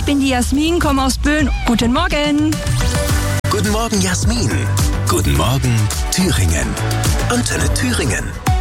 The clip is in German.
bin die Jasmin, komme aus Böen. Guten Morgen. Guten Morgen, Jasmin. Guten Morgen, Thüringen. Antenne Thüringen.